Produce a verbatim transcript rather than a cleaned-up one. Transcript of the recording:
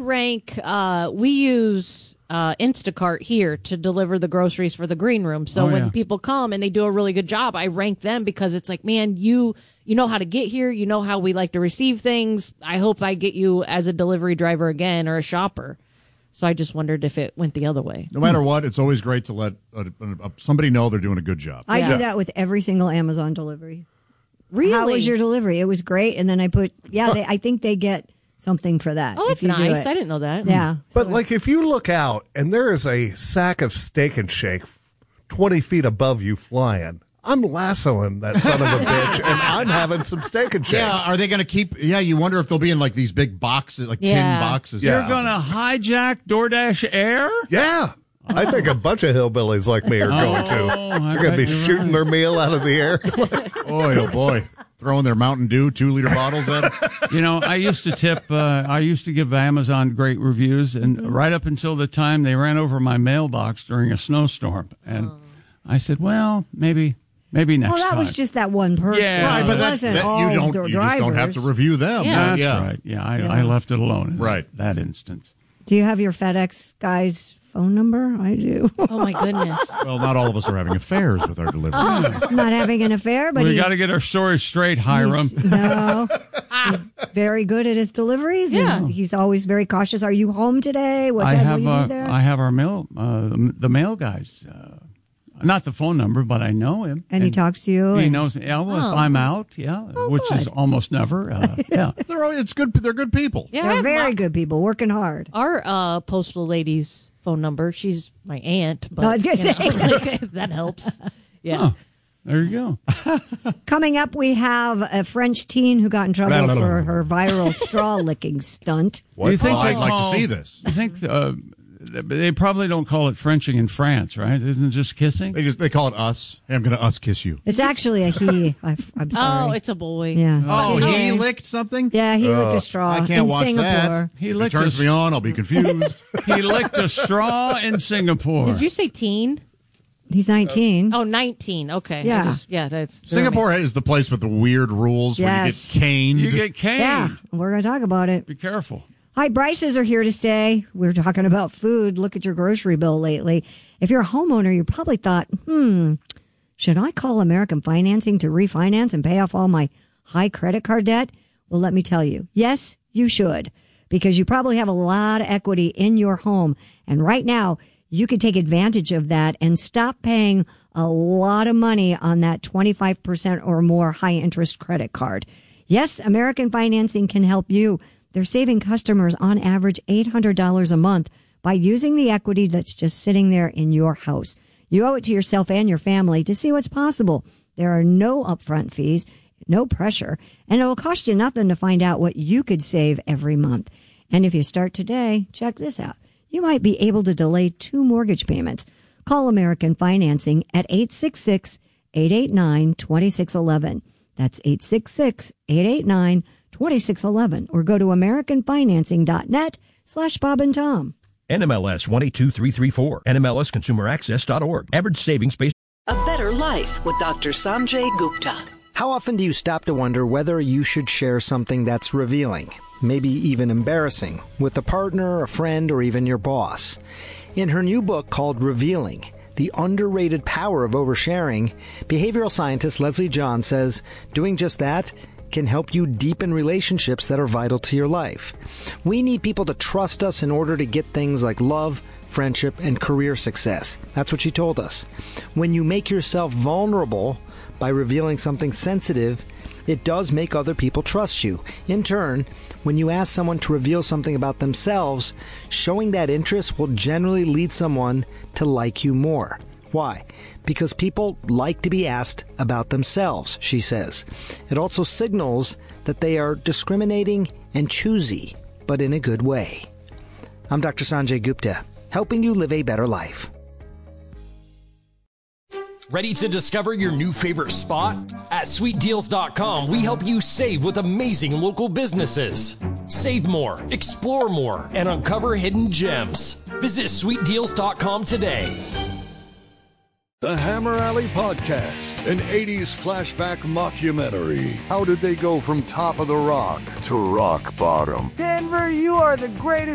rank, uh, we use uh, Instacart here to deliver the groceries for the green room. So Oh, when yeah. people come and they do a really good job, I rank them because it's like, man, you you know how to get here. You know how we like to receive things. I hope I get you as a delivery driver again or a shopper. So I just wondered if it went the other way. No matter what, it's always great to let uh, uh, somebody know they're doing a good job. I Yeah. do that with every single Amazon delivery. Really? How was your delivery? It was great. And then I put, yeah, they, I think they get something for that. Oh, if that's you do nice. it. I didn't know that. Yeah. But like if you look out and there is a sack of Steak and Shake twenty feet above you flying, I'm lassoing that son of a bitch and I'm having some Steak and Shake. Yeah, are they going to keep? Yeah, you wonder if they'll be in like these big boxes, like Yeah. tin boxes. Yeah. You're going to hijack DoorDash Air? Yeah. I think a bunch of hillbillies like me are going to. Oh, I They're going to be bet you're shooting right. their meal out of the air. Boy, oh boy, throwing their Mountain Dew two liter bottles at it. You know, I used to tip, uh, I used to give Amazon great reviews, and Mm-hmm. right up until the time they ran over my mailbox during a snowstorm. And Oh. I said, well, maybe, maybe next Well, that time. was just that one person. Yeah. It Right, but that's, wasn't that, all you don't. the You just don't have to drivers. review them. Yeah. That's yeah. right. Yeah, I, Yeah. I left it alone in Right. that instance. Do you have your FedEx guy's phone number? I do. Oh, my goodness. Well, not all of us are having affairs with our delivery. I'm not having an affair, but we he, got to get our story straight, Hiram. he's, no, he's very good at his deliveries. Yeah. And he's always very cautious. Are you home today? What I time have will you uh, be there? I have our mail, uh, the mail guys. Uh, not the phone number, but I know him. and he talks to you. He and- knows me. Yeah, well, Oh. if I'm out, yeah, which is good. almost never. Uh, yeah. They're all- it's good. They're good people. Yeah, I They're have very my- good people, working hard. Our uh, postal lady's phone number. She's my aunt. But, No, I was gonna you know, say. that helps. Yeah. Huh. There you go. Coming up, we have a French teen who got in trouble Blah, blah, blah, for blah. her viral straw licking stunt. Do you think Oh, they I'd like call- to see this. You think uh, they probably don't call it Frenching in France, right? Isn't it just kissing? They just they call it us. Hey, I'm going to us kiss you. It's actually a he. I, I'm sorry. Oh, it's a boy. yeah. Oh, Okay. he licked something. Yeah, he licked a straw I in can't watch Singapore. that. He If it licked turns a- me on, I'll be confused. He licked a straw in Singapore. Did you say teen? He's nineteen. Oh, nineteen. Okay. I Yeah. just- yeah, that's Singapore is the place with the weird rules Yes. where you get caned. You get caned. Yeah, we're going to talk about it. Be careful. Hi, Bryces are here to stay. We're talking about food. Look at your grocery bill lately. If you're a homeowner, you probably thought, hmm, should I call American Financing to refinance and pay off all my high credit card debt? Well, let me tell you, yes, you should, because you probably have a lot of equity in your home. And right now, you can take advantage of that and stop paying a lot of money on that twenty-five percent or more high interest credit card. Yes, American Financing can help you. They're saving customers on average eight hundred dollars a month by using the equity that's just sitting there in your house. You owe it to yourself and your family to see what's possible. There are no upfront fees, no pressure, and it will cost you nothing to find out what you could save every month. And if you start today, check this out. You might be able to delay two mortgage payments. Call American Financing at eight six six, eight eight nine, two six one one. That's eight six six, eight eight nine, two six one one. Or go to americanfinancing.net slash Bob and Tom. N M L S one eight two three three four. N M L S consumer access dot org. Average savings based. A better life with Doctor Sanjay Gupta. How often do you stop to wonder whether you should share something that's revealing, maybe even embarrassing, with a partner, a friend, or even your boss? In her new book called Revealing, The Underrated Power of Oversharing, behavioral scientist Leslie John says doing just that can help you deepen relationships that are vital to your life. We need people to trust us in order to get things like love, friendship, and career success. That's what she told us. When you make yourself vulnerable by revealing something sensitive, it does make other people trust you. In turn, when you ask someone to reveal something about themselves, showing that interest will generally lead someone to like you more. Why? Because people like to be asked about themselves, she says. It also signals that they are discriminating and choosy, but in a good way. I'm Doctor Sanjay Gupta, helping you live a better life. Ready to discover your new favorite spot? At sweet deals dot com, we help you save with amazing local businesses. Save more, explore more, and uncover hidden gems. Visit sweet deals dot com today. The Hammer Alley Podcast, an eighties flashback mockumentary. How did they go from top of the rock to rock bottom? Denver, you are the greatest